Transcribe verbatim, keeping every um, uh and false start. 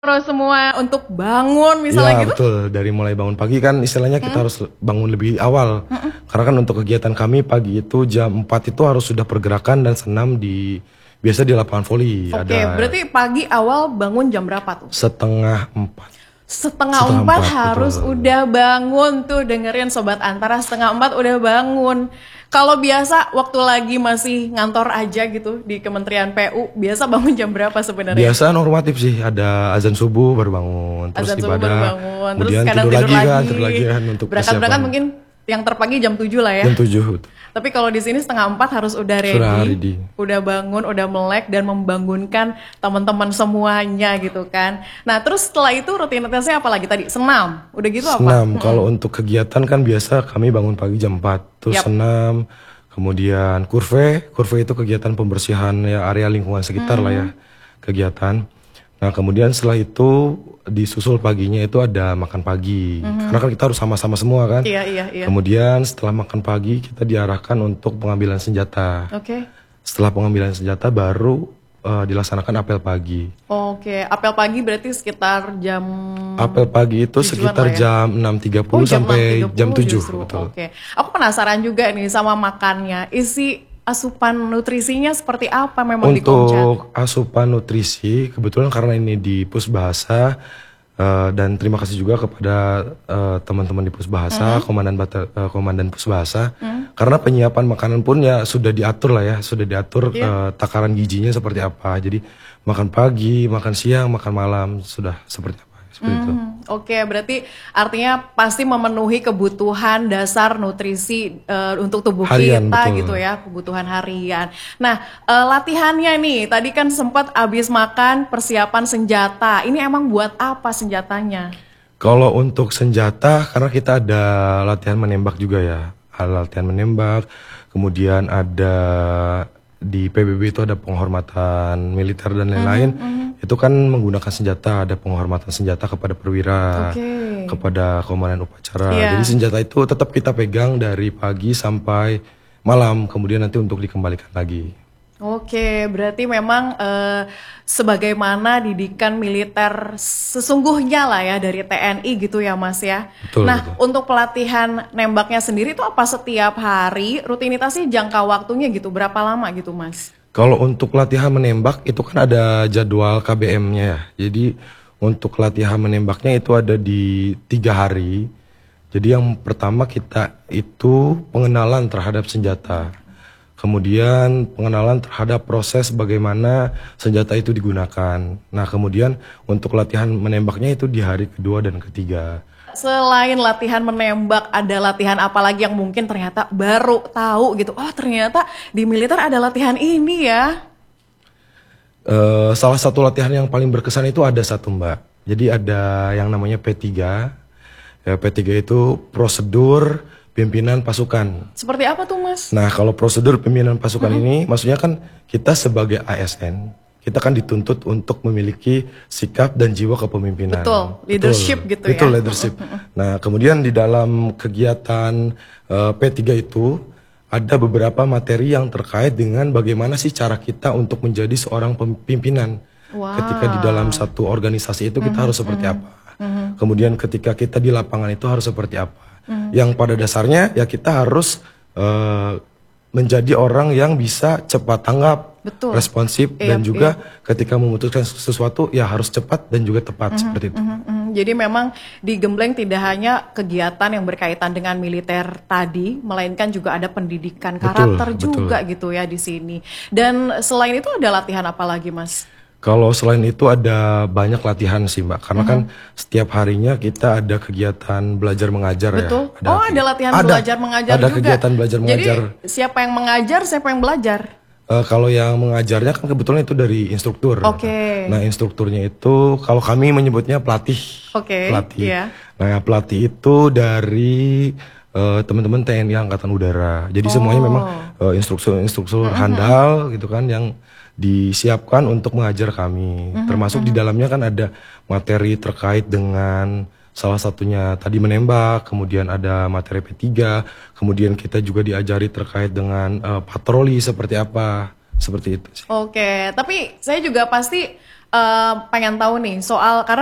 Terus semua untuk bangun misalnya ya, gitu? Betul, dari mulai bangun pagi kan istilahnya kita hmm. harus bangun lebih awal. Hmm. Karena kan untuk kegiatan kami pagi itu jam empat itu harus sudah pergerakan dan senam di biasa di lapangan voli. Oke, okay, berarti pagi awal bangun jam berapa tuh? Setengah empat. Setengah, setengah empat, empat harus betul. Udah bangun tuh, dengerin Sobat Antara, setengah empat udah bangun. Kalau biasa waktu lagi masih ngantor aja gitu di Kementerian P U, biasa bangun jam berapa sebenarnya? Biasa normatif sih, ada azan subuh baru bangun, terus azan ibadah, subuh baru bangun, terus kemudian kadang tidur, tidur lagi, lagi, kan, tidur lagi kan untuk berangkat-berangkat mungkin yang terpagi jam tujuh lah ya. Jam tujuh. Tapi kalau di sini setengah empat harus udah ready, ready, udah bangun, udah melek dan membangunkan teman-teman semuanya gitu kan. Nah terus setelah itu rutinitasnya apa lagi tadi? Senam, udah gitu senam. apa? Senam, kalau hmm. untuk kegiatan kan biasa kami bangun pagi jam empat, terus yep. senam, kemudian kurve, kurve itu kegiatan pembersihan ya area lingkungan sekitar hmm. lah ya, kegiatan. Nah kemudian setelah itu disusul paginya itu ada makan pagi, mm-hmm. karena kan kita harus sama-sama semua kan. Iya, iya, iya. Kemudian setelah makan pagi kita diarahkan untuk pengambilan senjata. Oke. Okay. Setelah pengambilan senjata baru uh, dilaksanakan apel pagi. Oke, okay. apel pagi berarti sekitar jam. Apel pagi itu sekitar ya? jam enam tiga puluh oh, sampai jam tujuh. Betul. Oke, okay. Aku penasaran juga nih sama makannya. Isi asupan nutrisinya seperti apa memang di Komcat? Untuk asupan nutrisi, kebetulan karena ini di Pusbahasa, uh, dan terima kasih juga kepada uh, teman-teman di Pusbahasa, mm-hmm. komandan bata, uh, komandan Pusbahasa, mm-hmm. karena penyiapan makanan pun ya sudah diatur lah ya, sudah diatur yeah. uh, takaran gizinya seperti apa. Jadi makan pagi, makan siang, makan malam sudah seperti apa. Hmm, Oke, okay, berarti artinya pasti memenuhi kebutuhan dasar nutrisi uh, untuk tubuh harian, kita betul. Gitu ya, kebutuhan harian. Nah, uh, latihannya nih, tadi kan sempat abis makan persiapan senjata. Ini emang buat apa senjatanya? Kalau untuk senjata, karena kita ada latihan menembak juga ya, ada latihan menembak, kemudian ada di P B B itu ada penghormatan militer dan lain-lain. Mm-hmm. Itu kan menggunakan senjata, ada penghormatan senjata kepada perwira, okay. kepada komandan upacara. Yeah. Jadi senjata itu tetap kita pegang dari pagi sampai malam, kemudian nanti untuk dikembalikan lagi. Oke, berarti memang eh, sebagaimana didikan militer sesungguhnya lah ya dari T N I gitu ya Mas ya. Betul, nah betul. Untuk pelatihan nembaknya sendiri itu apa setiap hari, rutinitasnya jangka waktunya gitu, berapa lama gitu Mas? Kalau untuk latihan menembak itu kan ada jadwal K B M-nya ya. Jadi untuk latihan menembaknya itu ada di tiga hari. Jadi yang pertama kita itu pengenalan terhadap senjata. Kemudian pengenalan terhadap proses bagaimana senjata itu digunakan. Nah kemudian untuk latihan menembaknya itu di hari kedua dan ketiga. Selain latihan menembak, ada latihan apa lagi yang mungkin ternyata baru tahu gitu? Oh ternyata di militer ada latihan ini ya? Uh, salah satu latihan yang paling berkesan itu ada satu mbak. Jadi ada yang namanya P tiga. Ya, P tiga itu prosedur pimpinan pasukan. Seperti apa tuh Mas? Nah kalau prosedur pimpinan pasukan mm-hmm. ini, maksudnya kan kita sebagai A S N, kita kan dituntut untuk memiliki sikap dan jiwa kepemimpinan. Betul, leadership Betul, gitu ya. Betul, leadership. Mm-hmm. Nah kemudian di dalam kegiatan uh, P tiga itu, ada beberapa materi yang terkait dengan bagaimana sih cara kita untuk menjadi seorang pimpinan. Wow. Ketika di dalam satu organisasi itu kita mm-hmm. harus seperti mm-hmm. apa. Mm-hmm. Kemudian ketika kita di lapangan itu harus seperti apa. Hmm. Yang pada dasarnya ya kita harus uh, menjadi orang yang bisa cepat tanggap, betul. Responsif, iya, dan juga iya. ketika memutuskan sesuatu ya harus cepat dan juga tepat, mm-hmm, seperti itu. Mm-hmm. Jadi memang di Gembleng tidak hanya kegiatan yang berkaitan dengan militer tadi, melainkan juga ada pendidikan karakter betul, juga betul. Gitu ya di sini. Dan selain itu ada latihan apa lagi Mas? Kalau selain itu ada banyak latihan sih Mbak, karena mm-hmm. kan setiap harinya kita ada kegiatan belajar mengajar. Betul. Ya. Ada, oh ada latihan ada, belajar mengajar ada juga. Ada kegiatan belajar mengajar. Jadi siapa yang mengajar, siapa yang belajar? Uh, kalau yang mengajarnya kan kebetulan itu dari instruktur. Oke. Okay. Nah instrukturnya itu kalau kami menyebutnya pelatih. Oke. Okay. Pelatih. Yeah. Nah pelatih itu dari uh, teman-teman T N I Angkatan Udara. Jadi oh. semuanya memang uh, instruktur-instruktur mm-hmm. handal gitu kan yang disiapkan untuk mengajar kami, mm-hmm, termasuk mm-hmm. di dalamnya kan ada materi terkait dengan salah satunya tadi menembak, kemudian ada materi P tiga, kemudian kita juga diajari terkait dengan uh, patroli seperti apa, seperti itu sih. Oke, tapi saya juga pasti uh, pengen tahu nih soal karena